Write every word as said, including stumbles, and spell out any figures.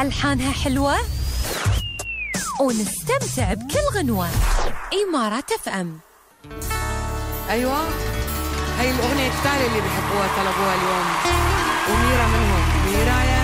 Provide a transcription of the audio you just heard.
ألحانها حلوة ونستمتع بكل غنوة. إمارات اف ام. أيوة، هاي الأغنية التالية اللي بيحبوها طلبوها اليوم، وميرا منهم. ميرا يا